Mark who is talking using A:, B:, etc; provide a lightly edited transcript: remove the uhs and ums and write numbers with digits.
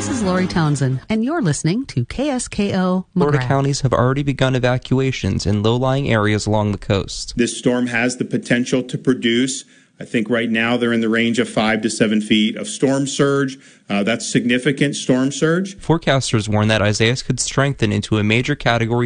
A: This is Lori Townsend, and you're listening to KSKO
B: Florida
A: McGrath.
B: counties have already begun evacuations in low-lying areas along the coast.
C: This storm has the potential to produce, I think right now they're in the range of 5 to 7 feet of storm surge. That's significant storm surge.
B: Forecasters warn that Isaias could strengthen into a major Category